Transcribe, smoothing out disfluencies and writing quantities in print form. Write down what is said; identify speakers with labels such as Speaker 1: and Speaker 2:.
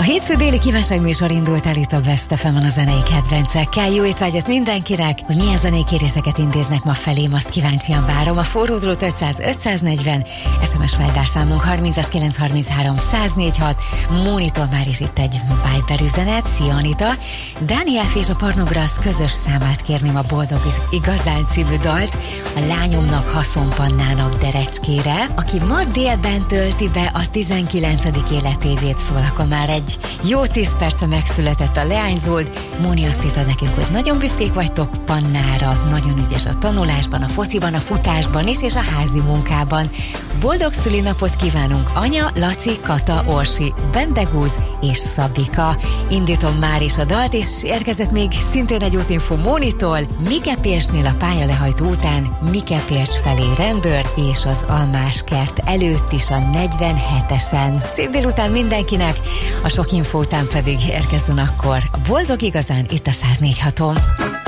Speaker 1: hétfő déli kívánságműsor indult el itt a Best FM-en a zenei kedvencekkel. Jó étvágyat mindenkinek, hogy milyen zenékéréseket intéznek ma felém, azt kíváncsian várom. A forródrót 500-540, SMS felhívásszámunk 30-as 933 104.6. Mónitól már is itt egy Viber üzenet. Szia Anita! Dániel F. és a Pornograsz közös számát kérném, a Boldog igazán című dalt a lányomnak haszonpannának derecskére, aki ma délben tölti be a 19. életévét, szól, akkor már egy jó 10 perce megszületett a leányzód. Móni azt írta nekünk, hogy nagyon büszkék vagytok Pannára, nagyon ügyes a tanulásban, a fociban, a futásban is, és a házi munkában. Boldog szülinapot kívánunk Anya, Laci, Kata, Orsi, Bendegúz és Szabika. Indítom már is a dalt, és érkezett még szintén egy útinfo Mónitól. Mikepésnél a pályalehajtó után Mikepés felé rendőr, és az Almáskert előtt is a 47-esen. Szép délután mindenkinek, a sok info után pedig érkezzen akkor a Boldog igazán itt a 104.6-on.